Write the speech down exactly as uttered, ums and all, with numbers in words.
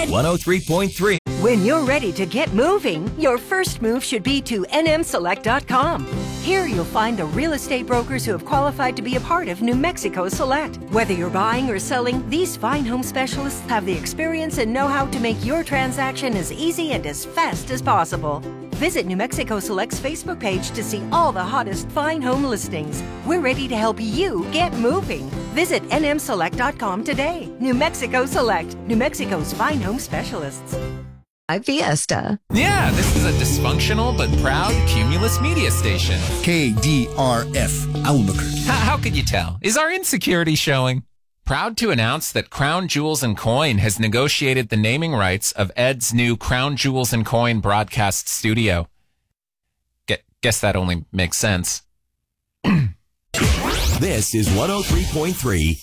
one oh three point three. When you're ready to get moving, your first move should be to N M select dot com. Here you'll find the real estate brokers who have qualified to be a part of New Mexico Select. Whether you're buying or selling, these fine home specialists have the experience and know-how to make your transaction as easy and as fast as possible. Visit New Mexico Select's Facebook page to see all the hottest fine home listings. We're ready to help you get moving. Visit N M select dot com today. New Mexico Select, New Mexico's fine home specialists. Fiesta. Yeah, this is a dysfunctional but proud Cumulus media station. K D R F, Albuquerque. How, how could you tell? Is our insecurity showing? Proud to announce that Crown Jewels and Coin has negotiated the naming rights of Ed's new Crown Jewels and Coin broadcast studio. Get, guess that only makes sense. This is one oh three point three